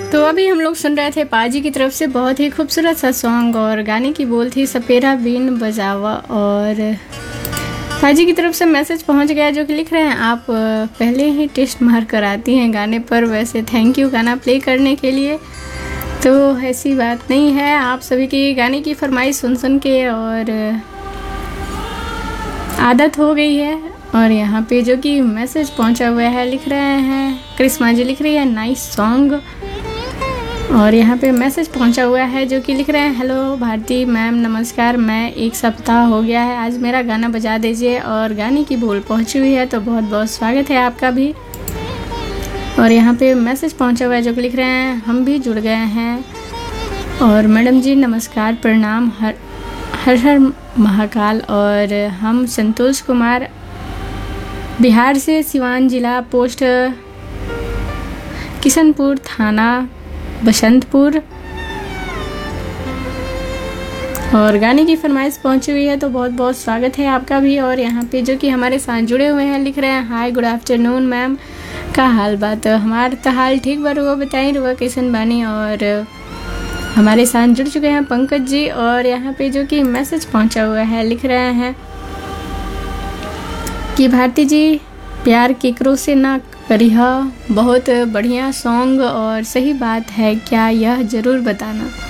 तो अभी हम लोग सुन रहे थे पाजी की तरफ से बहुत ही खूबसूरत सा सॉन्ग, और गाने की बोल थी सपेरा बीन बजावा। और पाजी की तरफ से मैसेज पहुंच गया जो कि लिख रहे हैं, आप पहले ही टेस्ट मार कर आती हैं गाने पर, वैसे थैंक यू गाना प्ले करने के लिए। तो ऐसी बात नहीं है, आप सभी की गाने की फरमाइश सुन सुन के और आदत हो गई है। और यहाँ पे जो कि मैसेज पहुंचा हुआ है लिख रहे हैं, करिश्मा जी लिख रही है नाइस सॉन्ग। और यहाँ पे मैसेज पहुंचा हुआ है जो कि लिख रहे हैं, हेलो भारती मैम नमस्कार, मैं एक सप्ताह हो गया है, आज मेरा गाना बजा दीजिए। और गाने की बोल पहुंची हुई है, तो बहुत बहुत स्वागत है आपका भी। और यहाँ पे मैसेज पहुंचा हुआ है जो कि लिख रहे हैं, हम भी जुड़ गए हैं। और मैडम जी नमस्कार प्रणाम, हर हर महाकाल। और हम संतोष कुमार बिहार से, सिवान जिला, पोस्ट किशनपुर, थाना बसंतपुर। और गाने की फरमाइश पहुंची हुई है, तो बहुत बहुत स्वागत है आपका भी। और यहाँ पे जो कि हमारे साथ जुड़े हुए हैं लिख रहे हैं, हाय गुड आफ्टरनून मैम, का हाल बात हमार तो हाल ठीक बा, रुआ बताई रुआ कैसन बानी। और हमारे साथ जुड़ चुके हैं पंकज जी। और यहाँ पे जो कि मैसेज पहुंचा हुआ है लिख रहे हैं कि भारती जी प्यार केकरो से ना करिहा, बहुत बढ़िया सॉन्ग और सही बात है क्या, यह ज़रूर बताना।